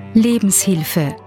Lebenshilfe.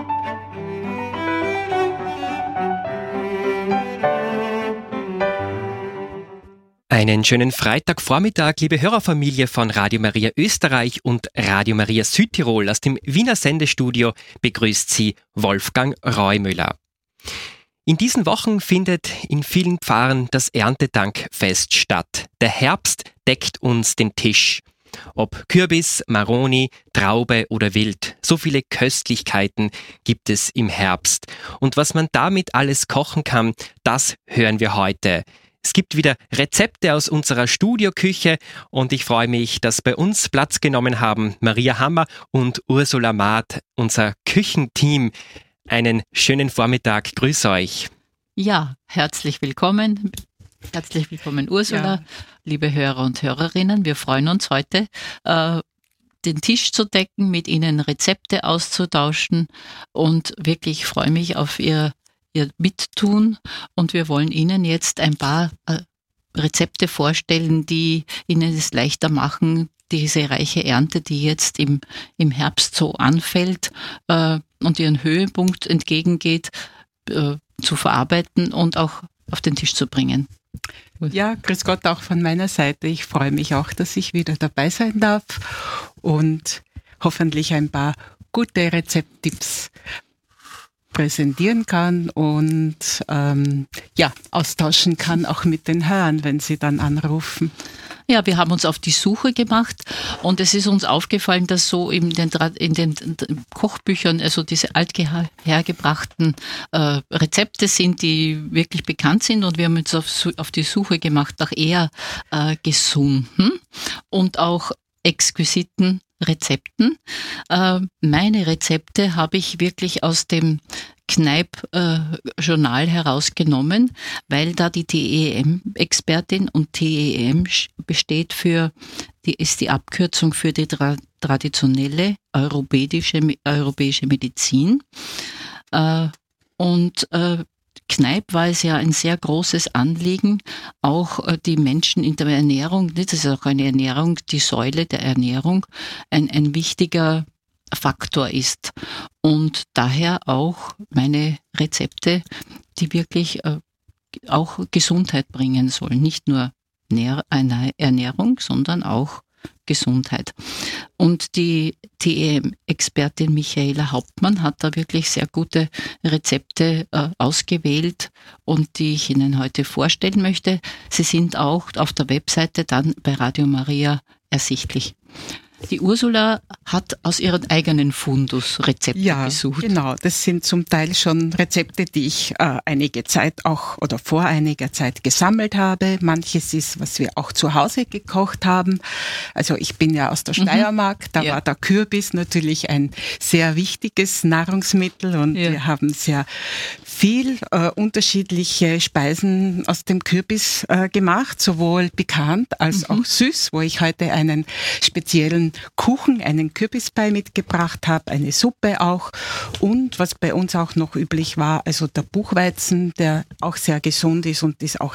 Einen schönen Freitagvormittag, liebe Hörerfamilie von Radio Maria Österreich und Radio Maria Südtirol. Aus dem Wiener Sendestudio begrüßt Sie Wolfgang Reumüller. In diesen Wochen findet in vielen Pfarren das Erntedankfest statt. Der Herbst deckt uns den Tisch. Ob Kürbis, Maroni, Traube oder Wild, so viele Köstlichkeiten gibt es im Herbst. Und was man damit alles kochen kann, das hören wir heute. Es gibt wieder Rezepte aus unserer Studioküche und ich freue mich, dass bei uns Platz genommen haben Maria Hammer und Ursula Maat, unser Küchenteam. Einen schönen Vormittag, grüß euch. Ja, herzlich willkommen. Herzlich willkommen, Ursula, liebe Hörer und Hörerinnen. Wir freuen uns heute, den Tisch zu decken, mit Ihnen Rezepte auszutauschen und wirklich freue mich auf Ihr Mittun. Und wir wollen Ihnen jetzt ein paar Rezepte vorstellen, die Ihnen es leichter machen, diese reiche Ernte, die jetzt im Herbst so anfällt und ihren Höhepunkt entgegengeht, zu verarbeiten und auch auf den Tisch zu bringen. Ja, grüß Gott auch von meiner Seite. Ich freue mich auch, dass ich wieder dabei sein darf und hoffentlich ein paar gute Rezepttipps präsentieren kann und austauschen kann, auch mit den Hörern, wenn sie dann anrufen. Ja, wir haben uns auf die Suche gemacht und es ist uns aufgefallen, dass so in den Kochbüchern also diese althergebrachten Rezepte sind, die wirklich bekannt sind, und wir haben uns auf die Suche gemacht nach eher gesunden und auch exquisiten Rezepten. Meine Rezepte habe ich wirklich aus dem Kneipp-Journal herausgenommen, weil da die TEM-Expertin, und TEM ist die Abkürzung für die traditionelle europäische Medizin. Kneipp war es ja ein sehr großes Anliegen, auch die Menschen in der Ernährung, das ist auch eine Ernährung, die Säule der Ernährung, ein wichtiger Faktor ist. Und daher auch meine Rezepte, die wirklich auch Gesundheit bringen sollen. Nicht nur Ernährung, sondern auch Gesundheit. Und die TEM-Expertin Michaela Hauptmann hat da wirklich sehr gute Rezepte ausgewählt und die ich Ihnen heute vorstellen möchte. Sie sind auch auf der Webseite dann bei Radio Maria ersichtlich. Die Ursula hat aus ihren eigenen Fundus Rezepte gesucht. Ja, genau. Das sind zum Teil schon Rezepte, die ich einige Zeit auch oder vor einiger Zeit gesammelt habe. Manches ist, was wir auch zu Hause gekocht haben. Also ich bin ja aus der Steiermark. Da war der Kürbis natürlich ein sehr wichtiges Nahrungsmittel und wir haben sehr viel unterschiedliche Speisen aus dem Kürbis gemacht, sowohl bekannt als auch süß, wo ich heute einen speziellen Kuchen, einen Kürbisbrei mitgebracht habe, eine Suppe auch, und was bei uns auch noch üblich war, also der Buchweizen, der auch sehr gesund ist und ist auch